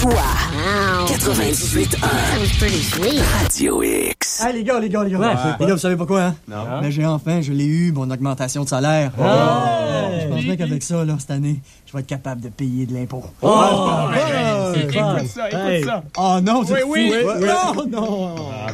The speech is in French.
Toi, 98.1 Radio X. Hey, les gars. Les gars, vous savez pas quoi, hein? Non. Mais je l'ai eu, mon augmentation de salaire. Je pense bien qu'avec ça, là, cette année, je vais être capable de payer de l'impôt. Écoute ça. Oh non, c'est Oui. Non.